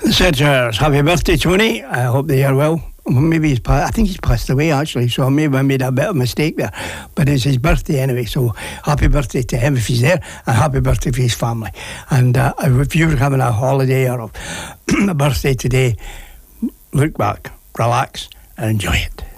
Said, happy birthday, Tony. I hope they are well. Maybe I think he's passed away actually, so maybe I made a bit of a mistake there. But it's his birthday anyway, so happy birthday to him if he's there, and happy birthday for his family. And if you're having a holiday or a birthday today, look back, relax, and enjoy it.